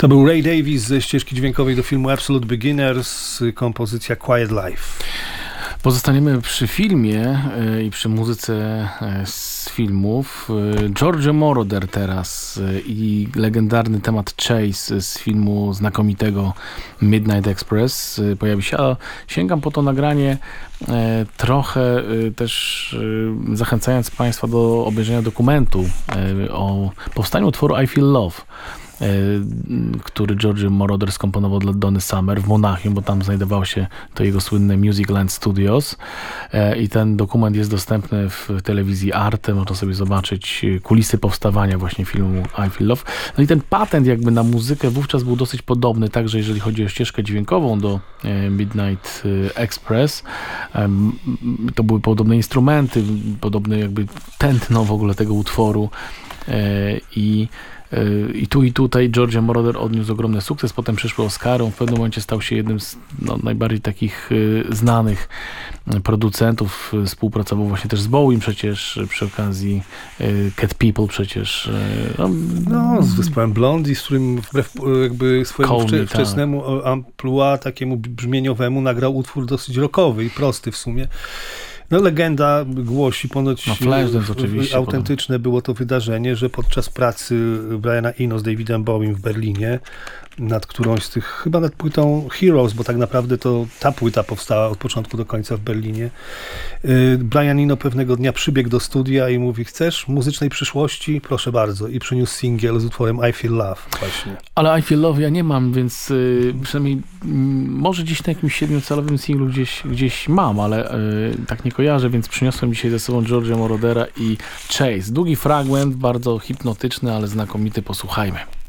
To był Ray Davies ze ścieżki dźwiękowej do filmu Absolute Beginners, kompozycja Quiet Life. Pozostaniemy przy filmie i przy muzyce z filmów. Giorgio Moroder teraz i legendarny temat Chase z filmu znakomitego Midnight Express pojawi się. A sięgam po to nagranie trochę też zachęcając Państwa do obejrzenia dokumentu o powstaniu utworu I Feel Love, który Giorgio Moroder skomponował dla Donny Summer w Monachium, bo tam znajdowało się to jego słynne Musicland Studios i ten dokument jest dostępny w telewizji Arte. Można sobie zobaczyć kulisy powstawania właśnie filmu I Feel Love. No i ten patent jakby na muzykę wówczas był dosyć podobny, także jeżeli chodzi o ścieżkę dźwiękową do Midnight Express. To były podobne instrumenty, podobne jakby tętno w ogóle tego utworu i tu i tutaj Giorgio Moroder odniósł ogromny sukces, potem przyszły Oscary, w pewnym momencie stał się jednym z najbardziej takich znanych producentów, współpracował właśnie też z Bowiem przecież przy okazji Cat People przecież. Z zespołem Blondie, z którym wbrew jakby swojemu wczesnemu amplua takiemu brzmieniowemu nagrał utwór dosyć rockowy i prosty w sumie. No legenda głosi, ponoć autentyczne było to wydarzenie, że podczas pracy Briana Eno z Davidem Bowiem w Berlinie nad którąś z tych, chyba nad płytą Heroes, bo tak naprawdę to ta płyta powstała od początku do końca w Berlinie. Brian Eno pewnego dnia przybiegł do studia i mówi: chcesz muzycznej przyszłości? Proszę bardzo. I przyniósł singiel z utworem I Feel Love właśnie. Ale I Feel Love ja nie mam, więc przynajmniej może gdzieś na jakimś 7-calowym singlu gdzieś mam, ale tak nie kojarzę, więc przyniosłem dzisiaj ze sobą Giorgio Morodera i Chase. Długi fragment, bardzo hipnotyczny, ale znakomity. Posłuchajmy.